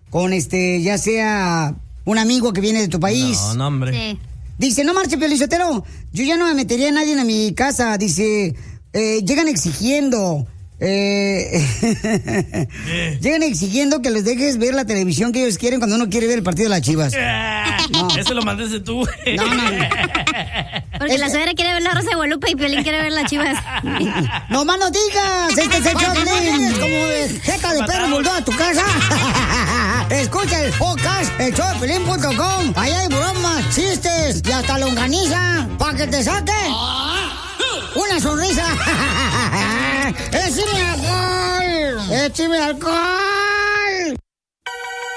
con ya sea un amigo que viene de tu país. No, hombre. Sí. Dice, no marche, Piolín Sotelo, yo ya no me metería a nadie en mi casa. Dice, llegan exigiendo. Llegan exigiendo que les dejes ver la televisión que ellos quieren cuando uno quiere ver el partido de las Chivas. No. Eso lo mandaste tú. No. Porque la suegra quiere ver la Rosa de Guadalupe y Piolín quiere ver las Chivas. No más no digas, este es el show, Piolín. Como de jeta de perro volvió a tu casa. Escucha el podcast, el showdepiolín.com. Ahí hay bromas, chistes y hasta longaniza para que te saque una sonrisa. ¡Échame alcohol! ¡Échame alcohol!